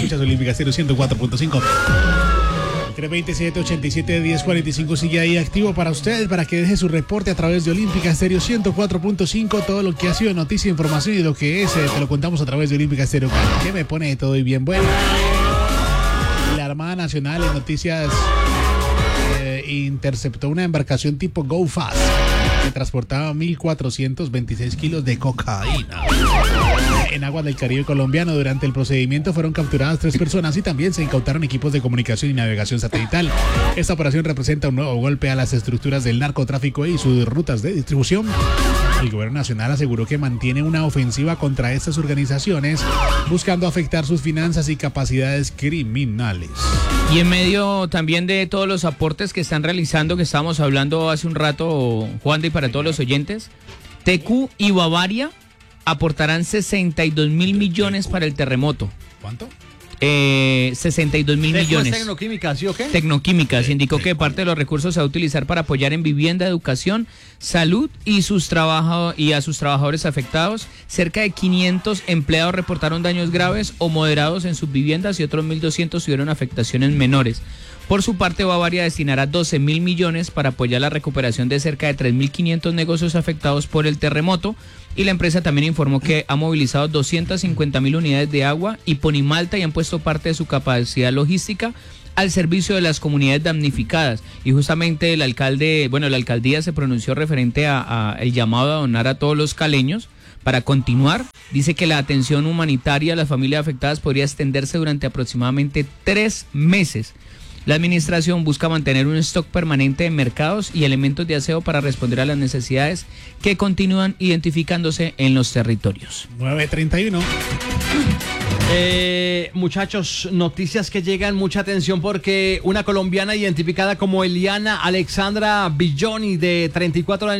escuchas Olímpica Estéreo 104.5. 327-87-1045 sigue ahí activo para usted, para que deje su reporte a través de Olímpica Estéreo 104.5. Todo lo que ha sido noticia, información y lo que es, te lo contamos a través de Olímpica Estéreo, que me pone de todo y bien bueno. La Armada Nacional en noticias interceptó una embarcación tipo Go Fast que transportaba 1.426 kilos de cocaína en aguas del Caribe colombiano. Durante el procedimiento fueron capturadas 3 personas y también se incautaron equipos de comunicación y navegación satelital. Esta operación representa un nuevo golpe a las estructuras del narcotráfico y sus rutas de distribución. El gobierno nacional aseguró que mantiene una ofensiva contra estas organizaciones, buscando afectar sus finanzas y capacidades criminales. Y en medio también de todos los aportes que están realizando, que estábamos hablando hace un rato, Juan, y para todos los oyentes, TQ y Bavaria aportarán 62.000 millones para el terremoto. ¿Cuánto? 62.000 millones. Tecnoquímica, ¿sí o qué? Tecnoquímica se indicó que parte de los recursos se va a utilizar para apoyar en vivienda, educación, salud y a sus trabajadores afectados. Cerca de 500 empleados reportaron daños graves o moderados en sus viviendas y otros 1.200 tuvieron afectaciones menores. Por su parte, Bavaria destinará 12.000 millones para apoyar la recuperación de cerca de 3.500 negocios afectados por el terremoto. Y la empresa también informó que ha movilizado 250.000 unidades de agua y Ponimalta y han puesto parte de su capacidad logística al servicio de las comunidades damnificadas. Y justamente la alcaldía se pronunció referente a el llamado a donar a todos los caleños para continuar. Dice que la atención humanitaria a las familias afectadas podría extenderse durante aproximadamente 3 meses. La administración busca mantener un stock permanente de mercados y elementos de aseo para responder a las necesidades que continúan identificándose en los territorios. 9:31. Muchachos, noticias que llegan, mucha atención porque una colombiana identificada como Eliana Alexandra Villoni, de 34 años,